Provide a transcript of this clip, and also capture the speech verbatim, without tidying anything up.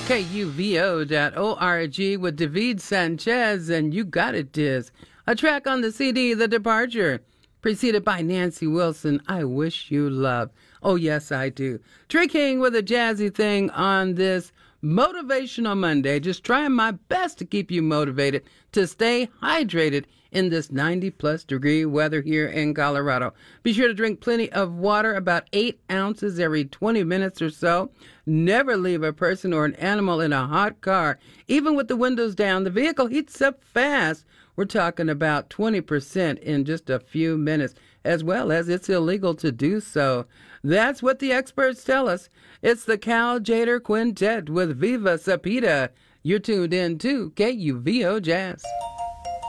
K U V O dot org with David Sanchez and You Got It, Diz. A track on the C D, The Departure, preceded by Nancy Wilson, I Wish You Love. Oh, yes, I do. Trey King with a jazzy thing on this Motivational Monday. Just trying my best to keep you motivated to stay hydrated in this ninety plus degree weather here in Colorado. Be sure to drink plenty of water, about eight ounces every twenty minutes or so. Never leave a person or an animal in a hot car. Even with the windows down, the vehicle heats up fast. We're talking about twenty percent in just a few minutes, as well as it's illegal to do so. That's what the experts tell us. It's the Cal Jader Quintet with Viva Sapita. You're tuned in to K U V O Jazz.